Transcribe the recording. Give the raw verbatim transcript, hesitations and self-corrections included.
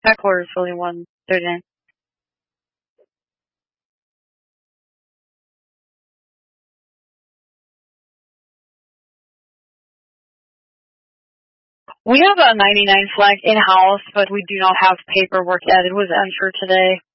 Headquarters building one thirty-nine. We have a ninety-nine flag in-house, but we do not have paperwork yet. It was entered today.